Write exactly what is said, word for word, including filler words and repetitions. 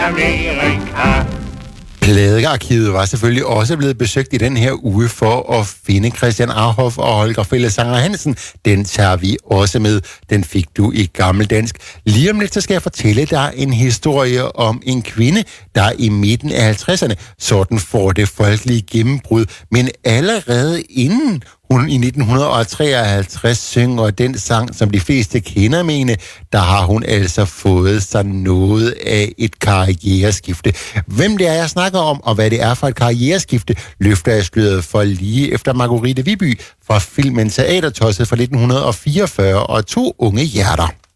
Amerika. Pladearkivet var selvfølgelig også blevet besøgt i den her uge for at finde Christian Arhoff og Holger Fællesanger Hansen. Den tager vi også med. Den fik du i gammeldansk. Lige om lidt, så skal jeg fortælle dig en historie om en kvinde, der i midten af halvtredserne sådan får det folkelige gennembrud. Men allerede inden hun i nitten treoghalvtreds synger den sang, som de fleste kender mene, der har hun altså fået sig noget af et karriereskifte. Hvem det er, jeg snakker om, og hvad det er for et karriereskifte, løfter jeg sløret for lige efter Marguerite Viby fra filmen Teatertosset fra nitten fireogfyrre og To unge hjerter.